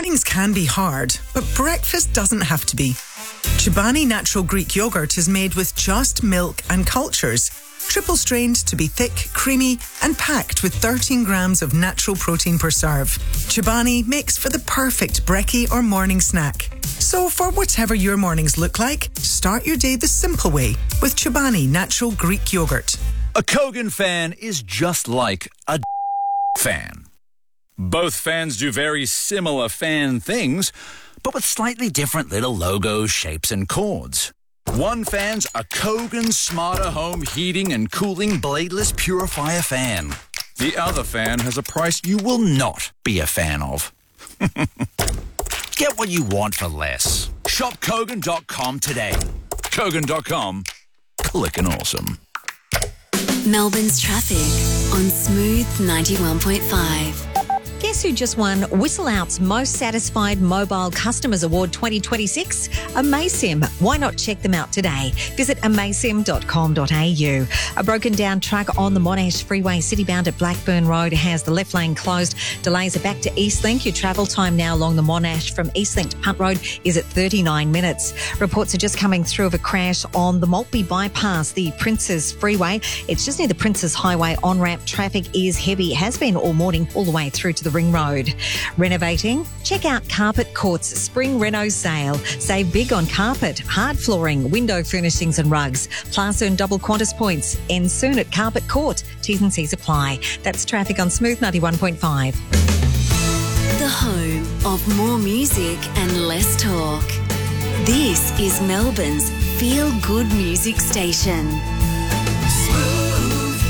Mornings can be hard, but breakfast doesn't have to be. Chobani Natural Greek Yogurt is made with just milk and cultures, triple strained to be thick, creamy, and packed with 13 grams of natural protein per serve. Chobani makes for the perfect brekkie or morning snack. So for whatever your mornings look like, start your day the simple way with Chobani Natural Greek Yogurt. A Kogan fan is just like a fan. Both fans do very similar fan things, but with slightly different little logos, shapes, and chords. One fan's a Kogan Smarter Home Heating and Cooling Bladeless Purifier fan. The other fan has a price you will not be a fan of. Get what you want for less. Shop Kogan.com today. Kogan.com. Clickin' awesome. Melbourne's traffic on Smooth 91.5. Guess who just won Whistle Out's Most Satisfied Mobile Customers Award 2026? Amasim. Why not check them out today? Visit amasim.com.au. A broken down truck on the Monash Freeway citybound at Blackburn Road has the left lane closed. Delays are back to Eastlink. Your travel time now along the Monash from Eastlink to Punt Road is at 39 minutes. Reports are just coming through of a crash on the Maltby bypass, the Princes Freeway. It's just near the Princes Highway on-ramp. Traffic is heavy. It has been all morning, all the way through to the Ring Road. Renovating? Check out Carpet Court's Spring Reno sale. Save big on carpet, hard flooring, window furnishings and rugs. Plus earn double Qantas points. End soon at Carpet Court. T's and C's apply. That's traffic on Smooth 91.5. The home of more music and less talk. This is Melbourne's feel-good music station. Smooth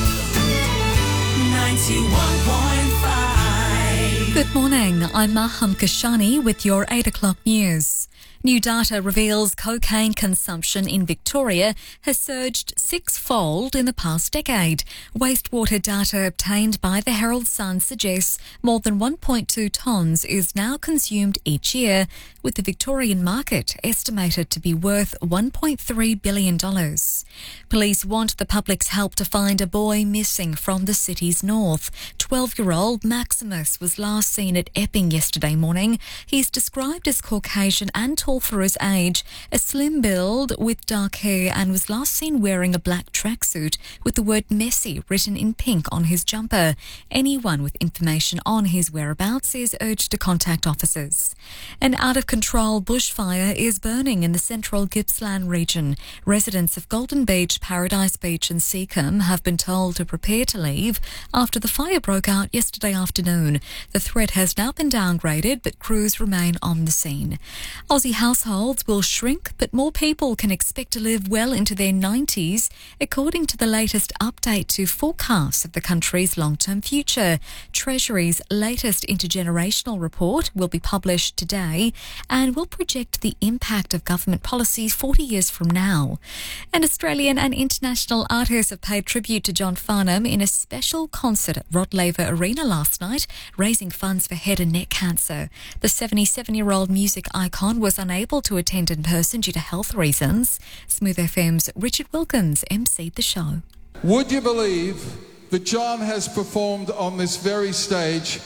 91.5. Good morning, I'm Maham Kashani with your 8 o'clock news. New data reveals cocaine consumption in Victoria has surged six-fold in the past decade. Wastewater data obtained by the Herald Sun suggests more than 1.2 tonnes is now consumed each year, with the Victorian market estimated to be worth $1.3 billion. Police want the public's help to find a boy missing from the city's north. 12-year-old Maximus was last seen at Epping yesterday morning. He's described as Caucasian and tall for his age, a slim build with dark hair, and was last seen wearing a black tracksuit with the word Messi written in pink on his jumper. Anyone with information on his whereabouts is urged to contact officers. An out-of-control bushfire is burning in the central Gippsland region. Residents of Golden Beach, Paradise Beach and Seacombe have been told to prepare to leave after the fire broke out yesterday afternoon. The threat has now been downgraded, but crews remain on the scene. Aussie households will shrink, but more people can expect to live well into their 90s, according to the latest update to forecasts of the country's long-term future. Treasury's latest intergenerational report will be published today and will project the impact of government policies 40 years from now. And Australian and international artists have paid tribute to John Farnham in a special concert at Rod Laver Arena last night, raising funds for head and neck cancer. The 77-year-old music icon was unable to attend in person due to health reasons. Smooth FM's Richard Wilkins emceed the show. Would you believe that John has performed on this very stage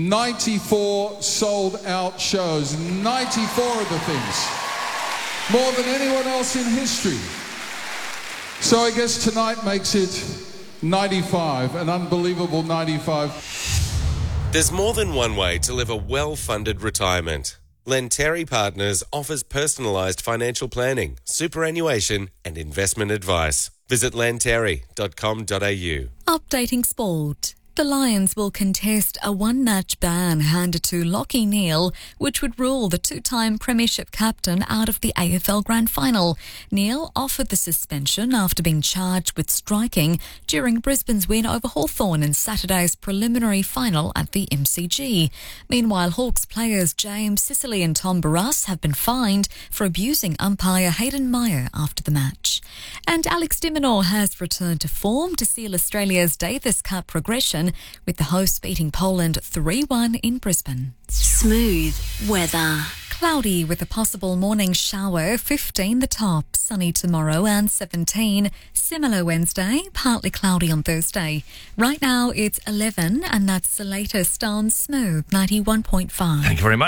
94 sold-out shows, 94 of the things, more than anyone else in history. So I guess tonight makes it 95, an unbelievable 95. There's more than one way to live a well-funded retirement. Lenteri Partners offers personalised financial planning, superannuation and investment advice. Visit lenteri.com.au. Updating sport. The Lions will contest a one-match ban handed to Lachie Neale, which would rule the two-time premiership captain out of the AFL Grand Final. Neale offered the suspension after being charged with striking during Brisbane's win over Hawthorn in Saturday's preliminary final at the MCG. Meanwhile, Hawks players James Sicily and Tom Barras have been fined for abusing umpire Hayden Meyer after the match. And Alex de Minaur has returned to form to seal Australia's Davis Cup progression, with the hosts beating Poland 3-1 in Brisbane. Smooth weather. Cloudy with a possible morning shower, 15 the top, sunny tomorrow and 17. Similar Wednesday, partly cloudy on Thursday. Right now it's 11 and that's the latest on Smooth 91.5. Thank you very much.